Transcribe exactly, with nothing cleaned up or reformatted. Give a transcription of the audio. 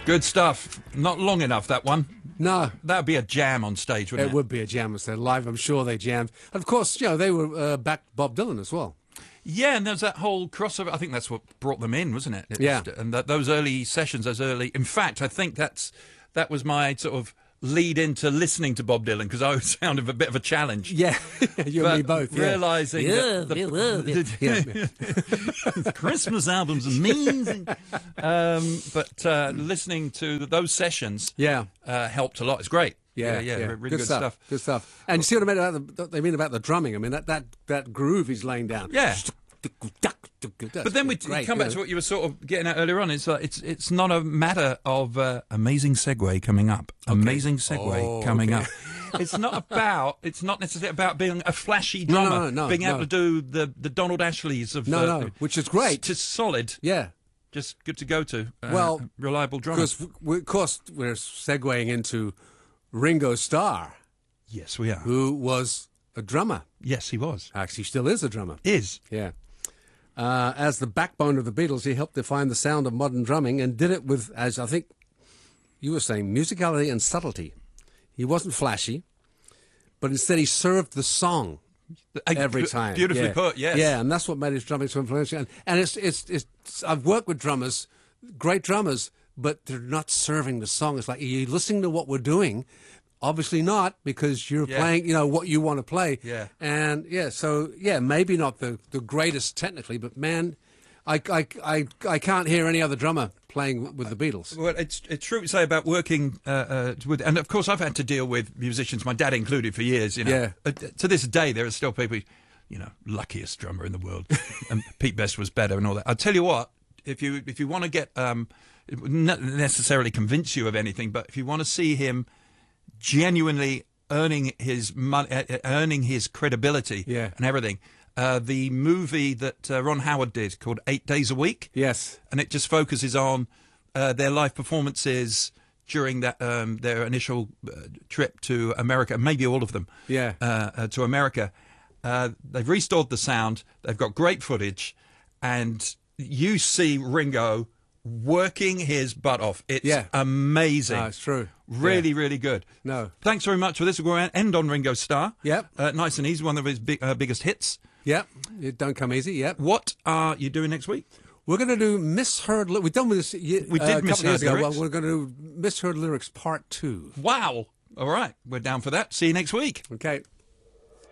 Good stuff. Not long enough, that one. No. That would be a jam on stage, wouldn't it? It would be a jam. So live, I'm sure they jammed. And of course, you know, they were uh, backed Bob Dylan as well. Yeah, and there's that whole crossover. I think that's what brought them in, wasn't it? it yeah. Was, and that, those early sessions, those early... In fact, I think that's that was my sort of lead into listening to Bob Dylan, because I always found it a bit of a challenge. Yeah, you and me both. Yeah. Realising yeah, that the, yeah, yeah. the Christmas album's amazing. Um, but uh, listening to those sessions yeah. uh, helped a lot. It's great. Yeah, yeah, yeah, yeah. really good, good stuff. stuff. Good stuff. And you see what I mean about the, they mean about the drumming? I mean, that, that, that groove he's laying down. Yeah. That's but then we great, come back yeah. to what you were sort of getting at earlier on. It's like, it's it's not a matter of uh, amazing segue coming up. Okay. Amazing segue oh, coming okay. up. It's not about. It's not necessarily about being a flashy drummer, no, no, no, being no. able to do the the Donald Ashleys of no, uh, no, which is great. Just solid. Yeah. Just good to go to. Uh, well, reliable drummer. Because of course we're segueing into Ringo Starr. Yes, we are. Who was a drummer? Yes, he was. Actually, still is a drummer. Is. Yeah. Uh, as the backbone of the Beatles, he helped define the sound of modern drumming and did it with, as I think you were saying, musicality and subtlety. He wasn't flashy, but instead he served the song every time. Beautifully yeah. put, yes. Yeah, and that's what made his drumming so influential. And, and it's, it's, it's, I've worked with drummers, great drummers, but they're not serving the song. It's like, are you listening to what we're doing? Obviously not, because you're yeah. playing, you know, what you want to play. Yeah. And, yeah, so, yeah, maybe not the, the greatest technically, but, man, I, I, I, I can't hear any other drummer playing with the Beatles. Well, it's it's true to say about working uh, uh, with... And, of course, I've had to deal with musicians, my dad included, for years, you know. Yeah. Uh, to this day, there are still people, you know, luckiest drummer in the world. And Pete Best was better and all that. I'll tell you what, if you, if you want to get... Um, it wouldn't necessarily convince you of anything, but if you want to see him genuinely earning his money, uh, earning his credibility, yeah. and everything. Uh, the movie that uh, Ron Howard did called Eight Days a Week, yes, and it just focuses on uh, their live performances during that um, their initial uh, trip to America, maybe all of them, yeah, uh, uh, to America. Uh, they've restored the sound. They've got great footage, and you see Ringo working his butt off. It's yeah. amazing. No, it's true. Really, yeah. really good. No. Thanks very much for this. We're going to end on Ringo Starr. Yep. Uh, nice and easy, one of his big, uh, biggest hits. Yep. It don't come easy, yep. What are you doing next week? We're going to do Misheard Lyrics. We've done with this uh, we did a couple Misheard years ago. Lyrics. Well, we're going to do Misheard Lyrics Part two. Wow. All right. We're down for that. See you next week. Okay.